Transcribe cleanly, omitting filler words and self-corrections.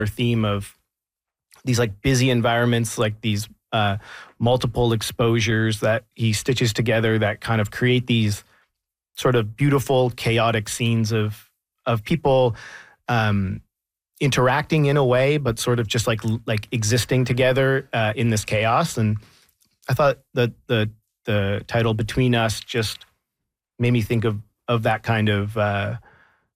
theme of these like busy environments, like these multiple exposures that he stitches together that kind of create these sort of beautiful, chaotic scenes of people interacting in a way, but sort of just like existing together in this chaos. And I thought that the title Between Us just made me think of that kind of